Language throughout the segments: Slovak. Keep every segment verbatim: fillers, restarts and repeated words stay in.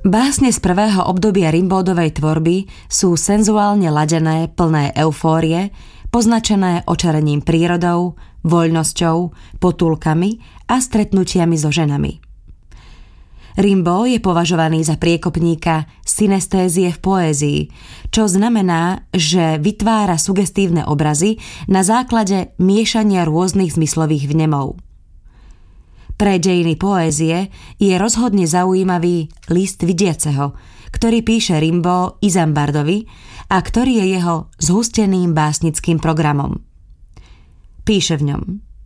Básne z prvého obdobia Rimbaudovej tvorby sú senzuálne ladené, plné eufórie, poznačené očarením prírodou, voľnosťou, potulkami a stretnutiami so ženami. Rimbaud je považovaný za priekopníka synestézie v poézii, čo znamená, že vytvára sugestívne obrazy na základe miešania rôznych zmyslových vnemov. Pre dejiny poézie je rozhodne zaujímavý List vidiaceho, ktorý píše Rimbaud Izambardovi a ktorý je jeho zhusteným básnickým programom. Píše v ňom: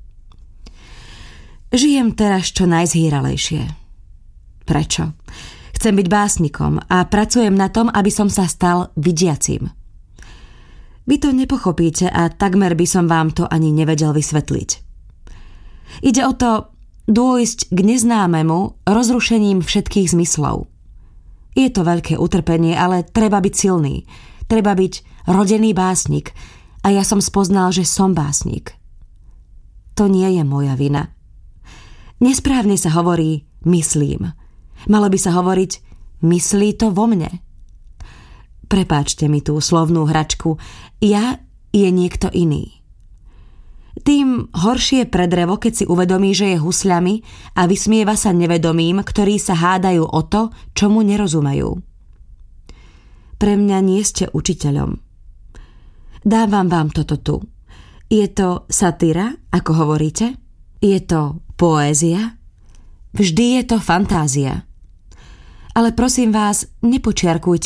Žijem teraz čo najzhýralejšie. Prečo? Chcem byť básnikom a pracujem na tom, aby som sa stal vidiacim. Vy to nepochopíte a takmer by som vám to ani nevedel vysvetliť. Ide o to dôjsť k neznámemu rozrušením všetkých zmyslov. Je to veľké utrpenie, ale treba byť silný. Treba byť rodený básnik a ja som spoznal, že som básnik. To nie je moja vina. Nesprávne sa hovorí myslím. Malo by sa hovoriť myslí to vo mne. Prepáčte mi tú slovnú hračku. Ja je niekto iný. Tým horšie pre drevo, keď si uvedomí, že je husľami a vysmieva sa nevedomým, ktorí sa hádajú o to, čo mu nerozumejú. Pre mňa nie ste učiteľom. Dávam vám toto tu. Je to satíra, ako hovoríte? Je to poézia? Vždy je to fantázia. Ale prosím vás, nepočiarkujte